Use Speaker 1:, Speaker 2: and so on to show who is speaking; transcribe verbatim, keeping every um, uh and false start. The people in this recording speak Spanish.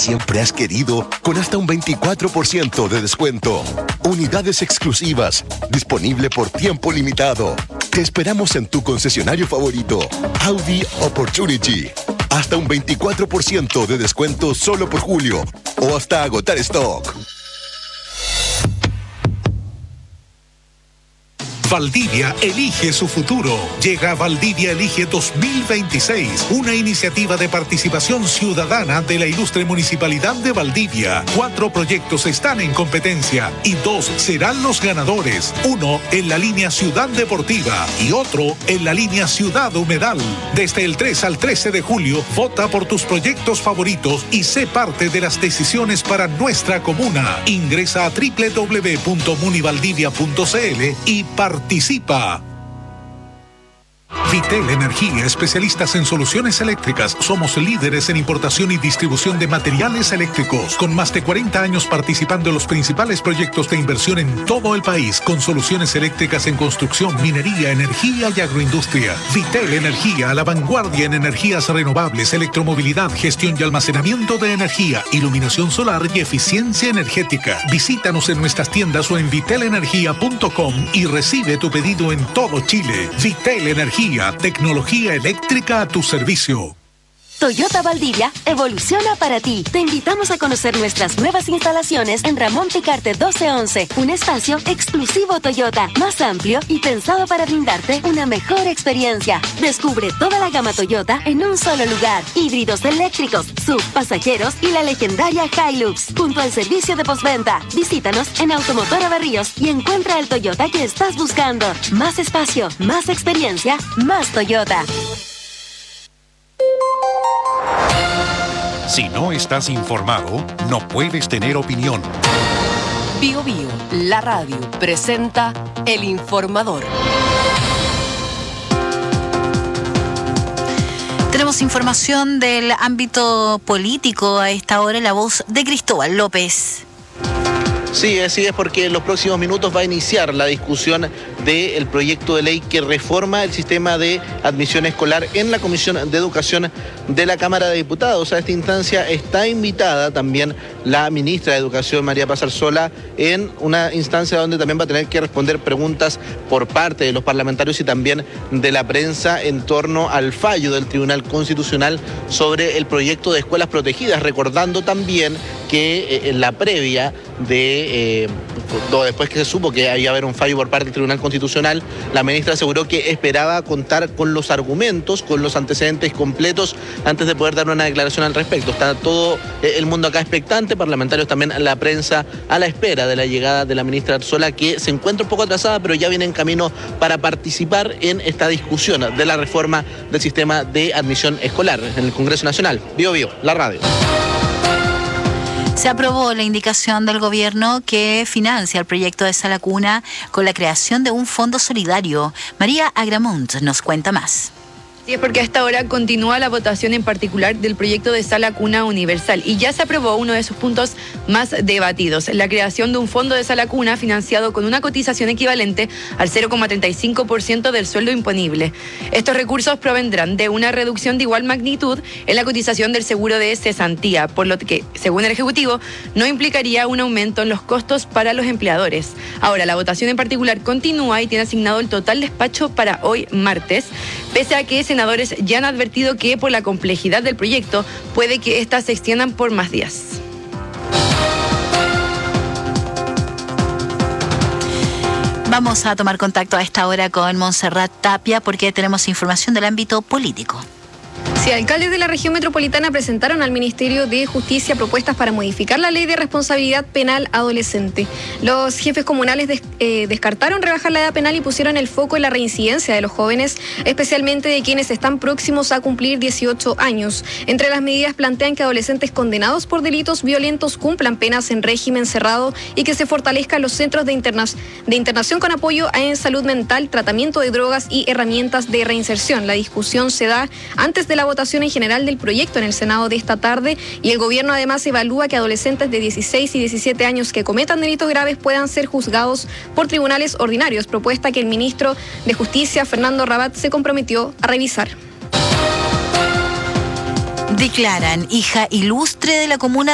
Speaker 1: siempre has querido, con hasta un veinticuatro por ciento de descuento. Unidades exclusivas, disponible por tiempo limitado. Te esperamos en tu concesionario favorito, Audi Opportunity. Hasta un veinticuatro por ciento de descuento solo por julio o hasta agotar stock.
Speaker 2: Valdivia elige su futuro. Llega Valdivia Elige dos mil veintiséis, una iniciativa de participación ciudadana de la ilustre Municipalidad de Valdivia. Cuatro proyectos están en competencia y dos serán los ganadores. Uno en la línea Ciudad Deportiva y otro en la línea Ciudad Humedal. Desde el tres al trece de julio, vota por tus proyectos favoritos y sé parte de las decisiones para nuestra comuna. Ingresa a doble u doble u doble u punto munivaldivia punto c l y participa. Participa. Vitel Energía, especialistas en soluciones eléctricas. Somos líderes en importación y distribución de materiales eléctricos, con más de cuarenta años participando en los principales proyectos de inversión en todo el país, con soluciones eléctricas en construcción, minería, energía y agroindustria. Vitel Energía, a la vanguardia en energías renovables, electromovilidad, gestión y almacenamiento de energía, iluminación solar y eficiencia energética. Visítanos en nuestras tiendas o en vitel energía punto com y recibe tu pedido en todo Chile. Vitel Energía, tecnología eléctrica a tu servicio.
Speaker 3: Toyota Valdivia evoluciona para ti. Te invitamos a conocer nuestras nuevas instalaciones en Ramón Picarte doce once, un espacio exclusivo Toyota, más amplio y pensado para brindarte una mejor experiencia. Descubre toda la gama Toyota en un solo lugar. Híbridos eléctricos, S U V, pasajeros y la legendaria Hilux, junto al servicio de postventa. Visítanos en Automotora Berríos y encuentra el Toyota que estás buscando. Más espacio, más experiencia, más Toyota.
Speaker 4: Si no estás informado, no puedes tener opinión.
Speaker 5: Bio Bio, la radio, presenta El Informador.
Speaker 6: Tenemos información del ámbito político a esta hora, la voz de Cristóbal López.
Speaker 7: Sí, así es, porque en los próximos minutos va a iniciar la discusión del proyecto de ley que reforma el sistema de admisión escolar en la Comisión de Educación de la Cámara de Diputados. A esta instancia está invitada también la ministra de Educación, María Paz Arzola, en una instancia donde también va a tener que responder preguntas por parte de los parlamentarios y también de la prensa en torno al fallo del Tribunal Constitucional sobre el proyecto de escuelas protegidas, recordando también que en la previa de, eh, después que se supo que había haber un fallo por parte del Tribunal Constitucional, la ministra aseguró que esperaba contar con los argumentos, con los antecedentes completos antes de poder dar una declaración al respecto. Está todo el mundo acá expectante, parlamentarios también, la prensa a la espera de la llegada de la ministra Arzola, que se encuentra un poco atrasada, pero ya viene en camino para participar en esta discusión de la reforma del sistema de admisión escolar en el Congreso Nacional. Bio Bio, la radio.
Speaker 6: Se aprobó la indicación del gobierno que financia el proyecto de Sala Cuna con la creación de un fondo solidario. María Agramunt nos cuenta más.
Speaker 8: Sí, es porque a esta hora continúa la votación en particular del proyecto de Sala Cuna Universal y ya se aprobó uno de sus puntos más debatidos, la creación de un fondo de Sala Cuna financiado con una cotización equivalente al cero coma treinta y cinco por ciento del sueldo imponible. Estos recursos provendrán de una reducción de igual magnitud en la cotización del seguro de cesantía, por lo que, según el Ejecutivo, no implicaría un aumento en los costos para los empleadores. Ahora, la votación en particular continúa y tiene asignado el total despacho para hoy martes, pese a que senadores ya han advertido que por la complejidad del proyecto puede que éstas se extiendan por más días.
Speaker 6: Vamos a tomar contacto a esta hora con Montserrat Tapia porque tenemos información del ámbito político.
Speaker 9: Sí, alcaldes de la región metropolitana presentaron al Ministerio de Justicia propuestas para modificar la ley de responsabilidad penal adolescente. Los jefes comunales des, eh, descartaron rebajar la edad penal y pusieron el foco en la reincidencia de los jóvenes, especialmente de quienes están próximos a cumplir dieciocho años. Entre las medidas plantean que adolescentes condenados por delitos violentos cumplan penas en régimen cerrado y que se fortalezcan los centros de, interna de internación con apoyo en salud mental, tratamiento de drogas y herramientas de reinserción. La discusión se da antes de la votación en general del proyecto en el Senado de esta tarde y el gobierno además evalúa que adolescentes de dieciséis y diecisiete años que cometan delitos graves puedan ser juzgados por tribunales ordinarios, propuesta que el ministro de Justicia, Fernando Rabat, se comprometió a revisar.
Speaker 6: Declaran hija ilustre de la comuna